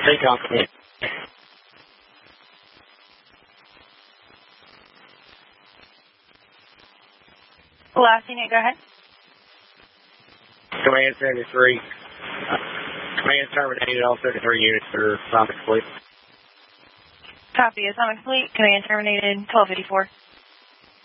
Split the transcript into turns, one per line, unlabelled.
Take off.
Last unit, go ahead.
Command 73. Command terminated. All 73 units are Atomic Fleet.
Copy, Atomic Fleet. Command terminated. 1254.